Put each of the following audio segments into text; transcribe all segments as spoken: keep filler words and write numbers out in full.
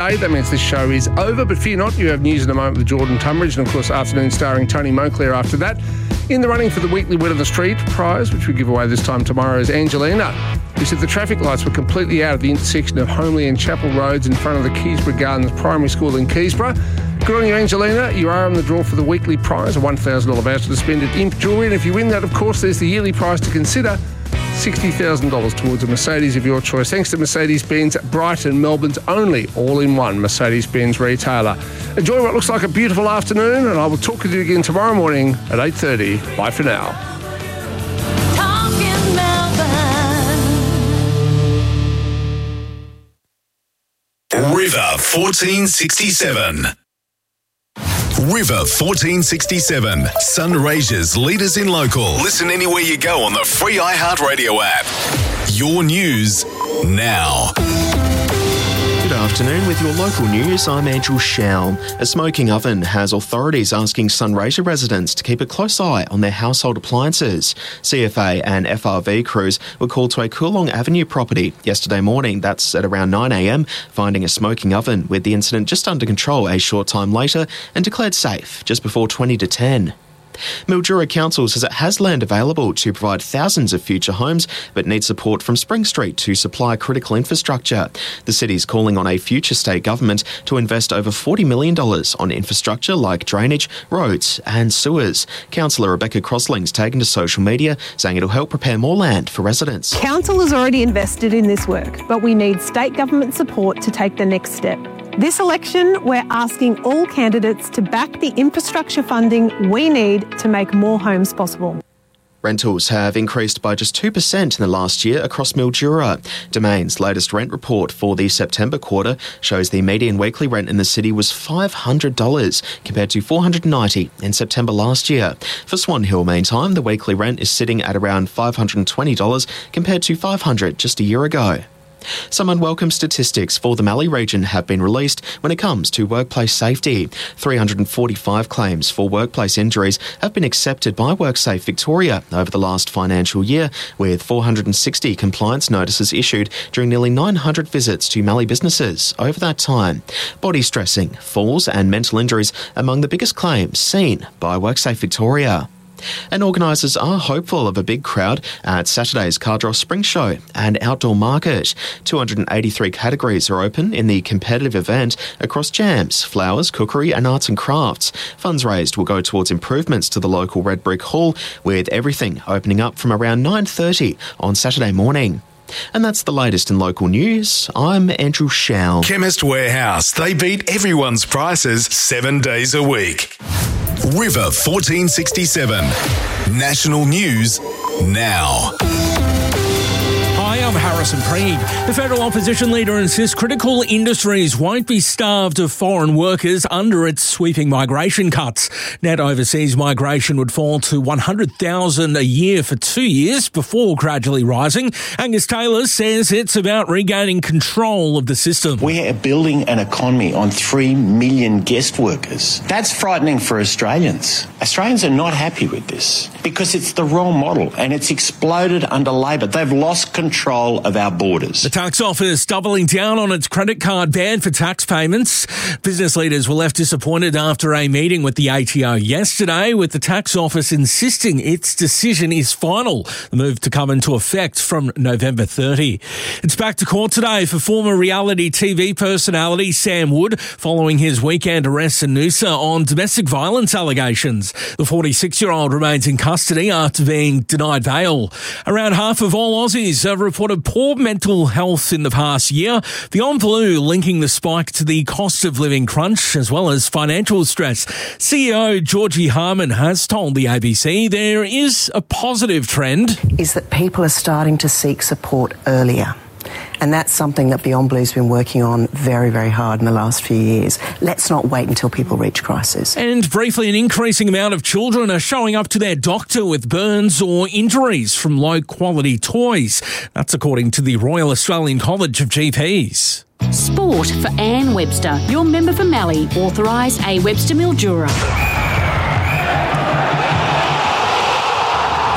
That means this show is over, but fear not, you have news in a moment with Jordan Tunbridge and, of course, Afternoon starring Tony Monclair after that. In the running for the weekly Word on the Street prize, which we give away this time tomorrow, is Angelina, who said the traffic lights were completely out at the intersection of Homely and Chapel Roads in front of the Keysborough Gardens Primary School in Keysborough. Good on you, Angelina. You are on the draw for the weekly prize, a one thousand dollars voucher to spend at Imp Jewellery. And if you win that, of course, there's the yearly prize to consider, sixty thousand dollars towards a Mercedes of your choice. Thanks to Mercedes-Benz Brighton, Melbourne's only all-in-one Mercedes-Benz retailer. Enjoy what looks like a beautiful afternoon, and I will talk with you again tomorrow morning at eight thirty. Bye for now. Talking Melbourne. River fourteen sixty-seven. River fourteen sixty-seven, Sunraysia's leaders in local. Listen anywhere you go on the free iHeartRadio app. Your news now. Good afternoon. With your local news, I'm Andrew Shell. A smoking oven has authorities asking Sunraysia residents to keep a close eye on their household appliances. C F A and F R V crews were called to a Coolong Avenue property yesterday morning, that's at around nine a m, finding a smoking oven, with the incident just under control a short time later and declared safe just before twenty to ten. Mildura Council says it has land available to provide thousands of future homes, but needs support from Spring Street to supply critical infrastructure. The city is calling on a future state government to invest over forty million dollars on infrastructure like drainage, roads and sewers. Councillor Rebecca Crossling's taken to social media, saying it'll help prepare more land for residents. Council has already invested in this work, but we need state government support to take the next step. This election, we're asking all candidates to back the infrastructure funding we need to make more homes possible. Rentals have increased by just two percent in the last year across Mildura. Domain's latest rent report for the September quarter shows the median weekly rent in the city was five hundred dollars compared to four hundred ninety dollars in September last year. For Swan Hill, meantime, the weekly rent is sitting at around five hundred twenty dollars compared to five hundred dollars just a year ago. Some unwelcome statistics for the Mallee region have been released when it comes to workplace safety. three hundred forty-five claims for workplace injuries have been accepted by WorkSafe Victoria over the last financial year, with four hundred sixty compliance notices issued during nearly nine hundred visits to Mallee businesses over that time. Body stressing, falls and mental injuries among the biggest claims seen by WorkSafe Victoria. And organisers are hopeful of a big crowd at Saturday's Cardross Spring Show and Outdoor Market. two hundred eighty-three categories are open in the competitive event across jams, flowers, cookery and arts and crafts. Funds raised will go towards improvements to the local Red Brick Hall, with everything opening up from around nine thirty on Saturday morning. And that's the latest in local news. I'm Andrew Shell. Chemist Warehouse. They beat everyone's prices seven days a week. River fourteen sixty-seven. National news now. Hi, I'm Harrison Preed. The federal opposition leader insists critical industries won't be starved of foreign workers under its sweeping migration cuts. Net overseas migration would fall to one hundred thousand a year for two years before gradually rising. Angus Taylor says it's about regaining control of the system. We are building an economy on three million guest workers. That's frightening for Australians. Australians are not happy with this because it's the wrong model and it's exploded under Labor. They've lost control of our borders. The tax office doubling down on its credit card ban for tax payments. Business leaders were left disappointed after a meeting with the A T O yesterday, with the tax office insisting its decision is final. The move to come into effect from November thirtieth. It's back to court today for former reality T V personality Sam Wood following his weekend arrest in Noosa on domestic violence allegations. The forty-six-year-old remains in custody after being denied bail. Around half of all Aussies have reported poor mental health in the past year. Beyond Blue linking the spike to the cost of living crunch as well as financial stress. C E O Georgie Harman has told the A B C there is a positive trend. Is that people are starting to seek support earlier. And that's something that Beyond Blue's been working on very, very hard in the last few years. Let's not wait until people reach crisis. And briefly, an increasing amount of children are showing up to their doctor with burns or injuries from low-quality toys. That's according to the Royal Australian College of G Ps. Sport for Anne Webster, your member for Mallee, authorise A Webster Mildura.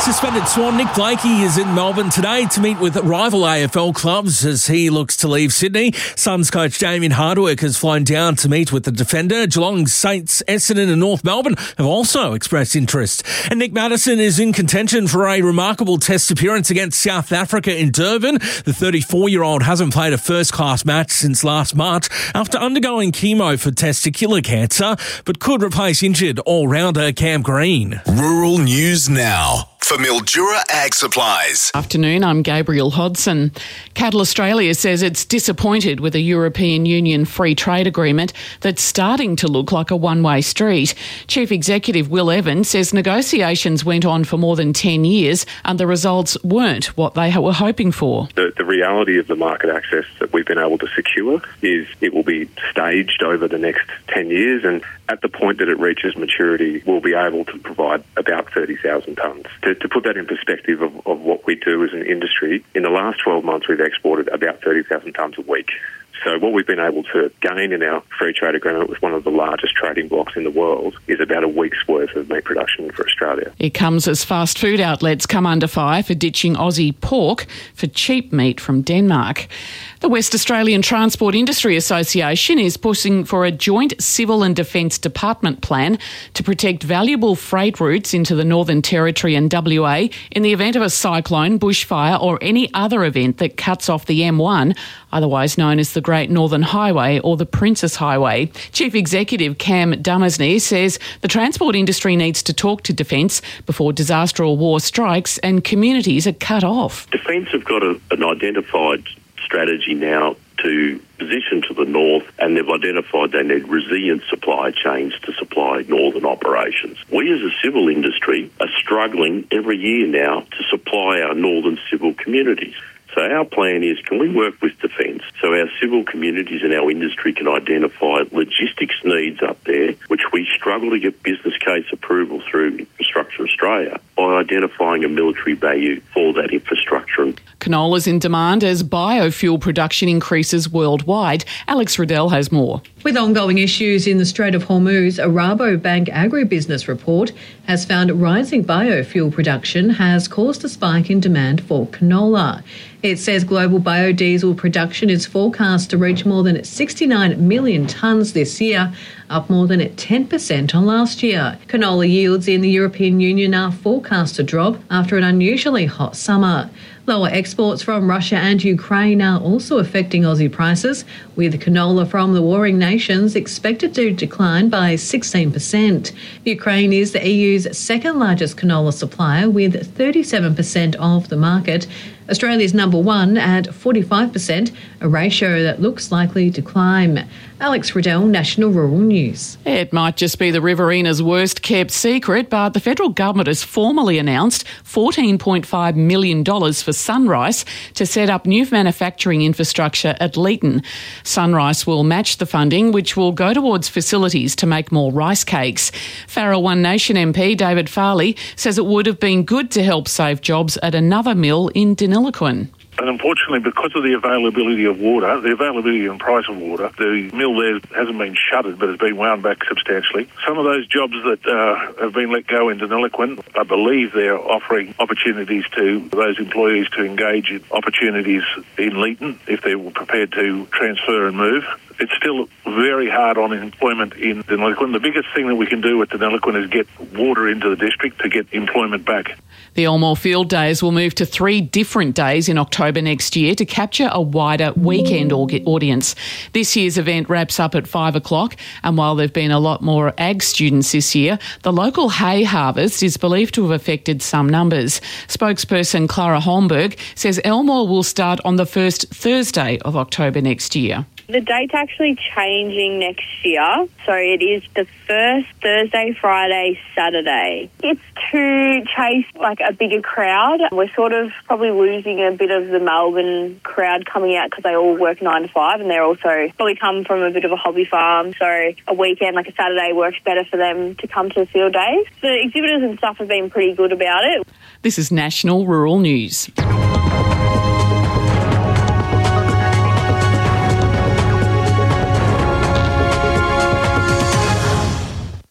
Suspended Swan Nick Blakey is in Melbourne today to meet with rival A F L clubs as he looks to leave Sydney. Suns coach Damien Hardwick has flown down to meet with the defender. Geelong, Saints, Essendon and North Melbourne have also expressed interest. And Nick Maddison is in contention for a remarkable test appearance against South Africa in Durban. The thirty-four-year-old hasn't played a first-class match since last March after undergoing chemo for testicular cancer, but could replace injured all-rounder Cam Green. Rural News Now for Mildura Ag Supplies. Afternoon, I'm Gabriel Hodson. Cattle Australia says it's disappointed with a European Union free trade agreement that's starting to look like a one-way street. Chief Executive Will Evans says negotiations went on for more than ten years and the results weren't what they were hoping for. The, the reality of the market access that we've been able to secure is it will be staged over the next ten years, and at the point that it reaches maturity, we'll be able to provide about thirty thousand tonnes. To, to put that in perspective of, of what we do as an industry, in the last twelve months we've exported about thirty thousand tonnes a week. So what we've been able to gain in our free trade agreement with one of the largest trading blocs in the world is about a week's worth of meat production for Australia. It comes as fast food outlets come under fire for ditching Aussie pork for cheap meat from Denmark. The West Australian Transport Industry Association is pushing for a joint Civil and Defence Department plan to protect valuable freight routes into the Northern Territory and W A in the event of a cyclone, bushfire or any other event that cuts off the M one, otherwise known as the Great Northern Highway or the Princess Highway. Chief Executive Cam Dummersney says the transport industry needs to talk to Defence before disaster or war strikes and communities are cut off. Defence have got a, an identified strategy now to position to the north, and they've identified they need resilient supply chains to supply northern operations. We as a civil industry are struggling every year now to supply our northern civil communities. So our plan is, can we work with Defence so our civil communities and our industry can identify logistics needs up there, which we struggle to get business case approval through Infrastructure Australia, by identifying a military value for that infrastructure. Canola's in demand as biofuel production increases worldwide. Alex Riddell has more. With ongoing issues in the Strait of Hormuz, a Rabobank agribusiness report has found rising biofuel production has caused a spike in demand for canola. It says global biodiesel production is forecast to reach more than sixty-nine million tonnes this year, up more than ten percent on last year. Canola yields in the European Union are forecast to drop after an unusually hot summer. Lower exports from Russia and Ukraine are also affecting Aussie prices, with canola from the warring nations expected to decline by sixteen percent. Ukraine is the E U's second largest canola supplier, with thirty-seven percent of the market. Australia's number one at forty-five percent, a ratio that looks likely to climb. Alex Riddell, National Rural News. It might just be the Riverina's worst kept secret, but the federal government has formally announced fourteen point five million dollars for Sunrice to set up new manufacturing infrastructure at Leeton. Sunrice will match the funding, which will go towards facilities to make more rice cakes. Farrell One Nation M P David Farley says it would have been good to help save jobs at another mill in Deniliquin. And unfortunately, because of the availability of water, the availability and price of water, the mill there hasn't been shuttered but has been wound back substantially. Some of those jobs that uh, have been let go in Deniliquin, I believe they're offering opportunities to those employees to engage in opportunities in Leeton if they were prepared to transfer and move. It's still very hard on employment in Deniliquin. The biggest thing that we can do with Deniliquin is get water into the district to get employment back. The Elmore Field Days will move to three different days in October next year to capture a wider weekend audience. This year's event wraps up at five o'clock, and while there have been a lot more ag students this year, the local hay harvest is believed to have affected some numbers. Spokesperson Clara Holmberg says Elmore will start on the first Thursday of October next year. The date's actually changing next year, so it is the first Thursday, Friday, Saturday. It's to chase like a bigger crowd. We're sort of probably losing a bit of the Melbourne crowd coming out because they all work nine to five, and they're also probably come from a bit of a hobby farm. So a weekend, like a Saturday, works better for them to come to the field days. The exhibitors and stuff have been pretty good about it. This is National Rural News. Simu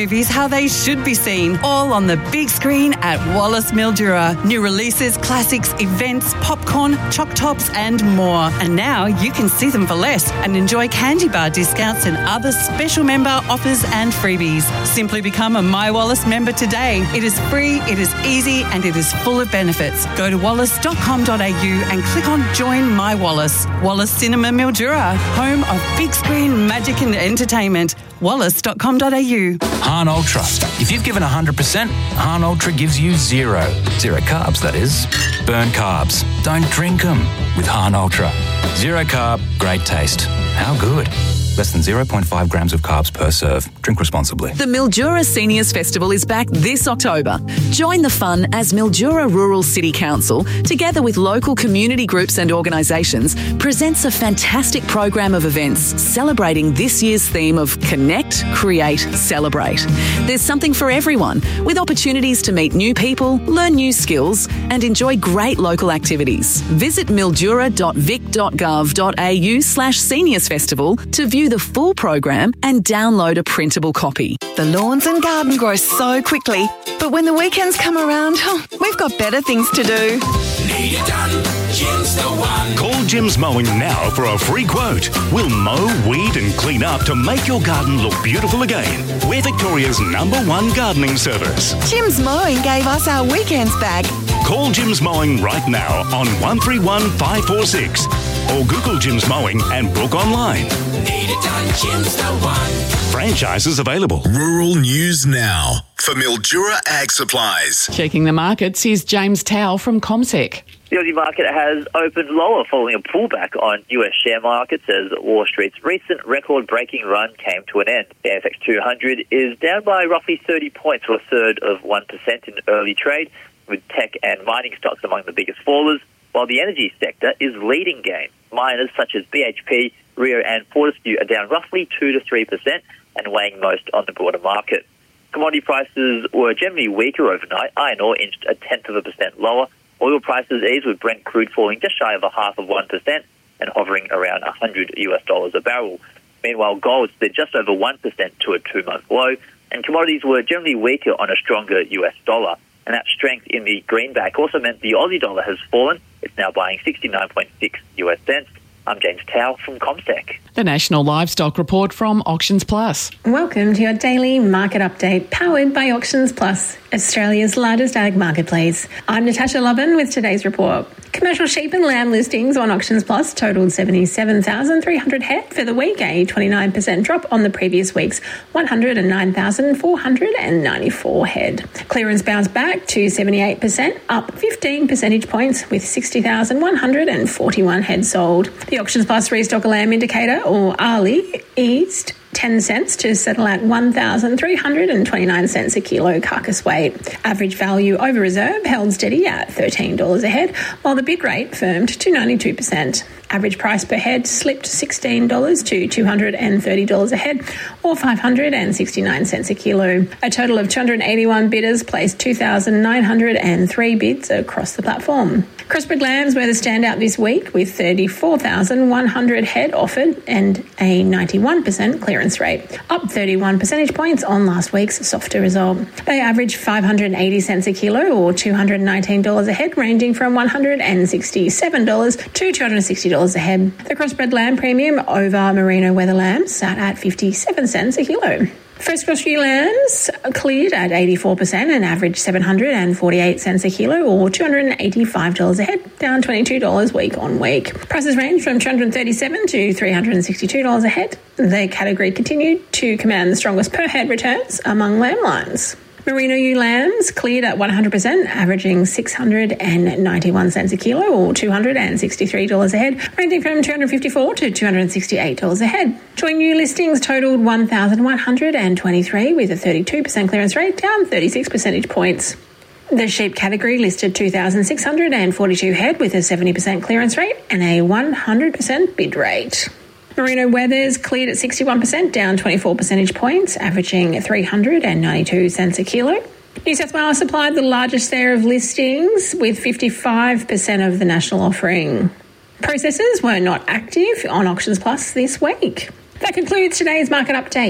movies how they should be seen, all on the big screen at Wallace Mildura. New releases, classics, events, popcorn, choc tops and more. And now you can see them for less and enjoy candy bar discounts and other special member offers and freebies. Simply become a My Wallace member today. It is free, it is easy and it is full of benefits. Go to wallace dot com dot a u and click on Join My Wallace. Wallace Cinema Mildura, home of big screen magic and entertainment. wallace dot com dot a u. Hahn Ultra. If you've given one hundred percent, Hahn Ultra gives you zero. Zero carbs, that is. Burn carbs. Don't drink them with Hahn Ultra. Zero carb, great taste. How good? Less than zero point five grams of carbs per serve. Drink responsibly. The Mildura Seniors Festival is back this October. Join the fun as Mildura Rural City Council, together with local community groups and organisations, presents a fantastic program of events celebrating this year's theme of Connect, Create, Celebrate. There's something for everyone, with opportunities to meet new people, learn new skills and enjoy great local activities. Visit mildura dot vic dot gov dot a u slash seniors festival to view the full program and download a printable copy. The lawns and garden grow so quickly, but when the weekends come around, oh, we've got better things to do. Need it done, Jim's the one. Call Jim's Mowing now for a free quote. We'll mow, weed and clean up to make your garden look beautiful again. We're Victoria's number one gardening service. Jim's Mowing gave us our weekends back. Call Jim's Mowing right now on one three one five four six or Google Jim's Mowing and book online. Need it done, Jim's the one. Franchises available. Rural News Now for Mildura Ag Supplies. Checking the markets, here's James Towell from CommSec. The Aussie market has opened lower following a pullback on U S share markets as Wall Street's recent record-breaking run came to an end. The A S X two hundred is down by roughly thirty points, or a third of one percent in early trade, with tech and mining stocks among the biggest fallers, while the energy sector is leading gains. Miners such as B H P, Rio and Fortescue are down roughly two to three percent and weighing most on the broader market. Commodity prices were generally weaker overnight. Iron ore inched a tenth of a percent lower. Oil prices eased, with Brent crude falling just shy of a half of one percent and hovering around one hundred U S dollars a barrel. Meanwhile, gold slid just over one percent to a two-month low, and commodities were generally weaker on a stronger U S dollar. And that strength in the greenback also meant the Aussie dollar has fallen. It's now buying sixty-nine point six U S cents. I'm James Towell from CommSec. The National Livestock Report from Auctions Plus. Welcome to your daily market update, powered by Auctions Plus, Australia's largest ag marketplace. I'm Natasha Lovin with today's report. Commercial sheep and lamb listings on Auctions Plus totaled seventy-seven thousand three hundred head for the week, a twenty-nine percent drop on the previous week's one hundred nine thousand four hundred ninety-four head. Clearance bounced back to seventy-eight percent, up fifteen percentage points, with sixty thousand one hundred forty-one head sold. The Auctions Plus restock lamb indicator, or A R L I, eased ten cents to settle at one thousand three hundred twenty-nine cents a kilo carcass weight. Average value over reserve held steady at thirteen dollars a head, while the bid rate firmed to ninety-two percent. Average price per head slipped sixteen dollars to two hundred thirty dollars a head, or five hundred sixty-nine cents a kilo. A total of two hundred eighty-one bidders placed two thousand nine hundred three bids across the platform. Crossbred lambs were the standout this week, with thirty-four thousand one hundred head offered and a ninety-one percent clearance rate, up thirty-one percentage points on last week's softer result. They averaged five hundred eighty cents a kilo, or two hundred nineteen dollars a head, ranging from one hundred sixty-seven dollars to two hundred sixty dollars a head. The crossbred lamb premium over merino weather lambs sat at fifty-seven cents a kilo. First cross ewe lambs cleared at eighty-four percent and averaged seven hundred forty-eight cents a kilo, or two hundred eighty-five dollars a head, down twenty-two dollars week on week. Prices range from two hundred thirty-seven dollars to three hundred sixty-two dollars a head. The category continued to command the strongest per head returns among lamb lines. Merino ewe lambs cleared at one hundred percent, averaging six hundred ninety-one cents a kilo, or two hundred sixty-three dollars a head, ranging from two hundred fifty-four dollars to two hundred sixty-eight dollars a head. Joint new listings totaled one thousand one hundred twenty-three, with a thirty-two percent clearance rate, down thirty-six percentage points. The sheep category listed two thousand six hundred forty-two head, with a seventy percent clearance rate and a one hundred percent bid rate. Merino wethers cleared at sixty-one percent, down twenty-four percentage points, averaging three hundred ninety-two cents a kilo. New South Wales supplied the largest share of listings, with fifty-five percent of the national offering. Processors were not active on Auctions Plus this week. That concludes today's market update.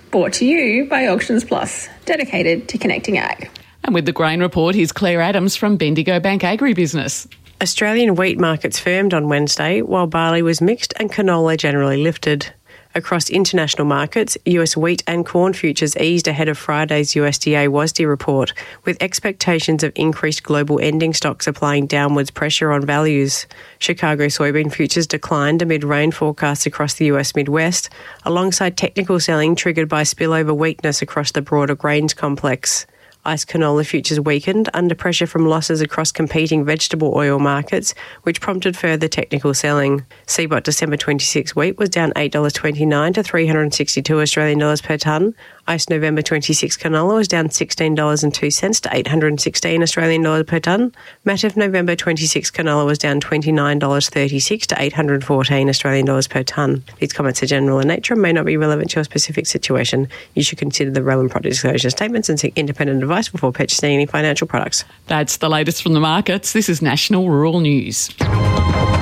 Brought to you by Auctions Plus, dedicated to connecting ag. And with the grain report, here's Claire Adams from Bendigo Bank Agribusiness. Australian wheat markets firmed on Wednesday, while barley was mixed and canola generally lifted. Across international markets, U S wheat and corn futures eased ahead of Friday's U S D A W A S D report, with expectations of increased global ending stocks applying downwards pressure on values. Chicago soybean futures declined amid rain forecasts across the U S Midwest, alongside technical selling triggered by spillover weakness across the broader grains complex. Ice canola futures weakened under pressure from losses across competing vegetable oil markets, which prompted further technical selling. C B O T December twenty-six wheat was down eight dollars twenty-nine to three hundred sixty-two Australian dollars per tonne. Ice November twenty-six canola was down sixteen dollars and two cents to eight hundred sixteen Australian dollars per tonne. Matif November twenty-six canola was down twenty-nine dollars thirty-six to eight hundred fourteen Australian dollars per tonne. These comments are general in nature and may not be relevant to your specific situation. You should consider the relevant product disclosure statements and seek independent advice before purchasing any financial products. That's the latest from the markets. This is National Rural News.